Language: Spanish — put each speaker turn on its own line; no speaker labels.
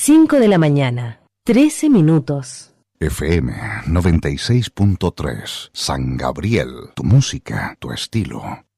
5 de la mañana, 13 minutos.
FM 96.3, San Gabriel, tu música, tu estilo.